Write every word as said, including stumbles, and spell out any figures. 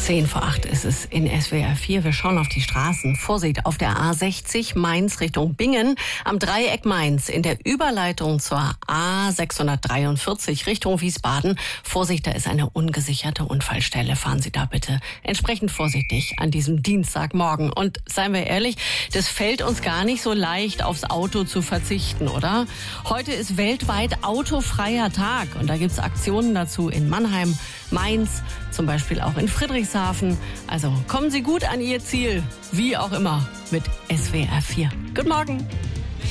Zehn vor acht ist es in S W R vier. Wir schauen auf die Straßen. Vorsicht auf der A sechzig Mainz Richtung Bingen. Am Dreieck Mainz in der Überleitung zur A sechshundertdreiundvierzig Richtung Wiesbaden. Vorsicht, da ist eine ungesicherte Unfallstelle. Fahren Sie da bitte entsprechend vorsichtig an diesem Dienstagmorgen. Und seien wir ehrlich, das fällt uns gar nicht so leicht, aufs Auto zu verzichten, oder? Heute ist weltweit autofreier Tag. Und da gibt's Aktionen dazu in Mannheim, Mainz, zum Beispiel auch in Friedrichshafen. Also kommen Sie gut an Ihr Ziel, wie auch immer, mit S W R vier. Guten Morgen.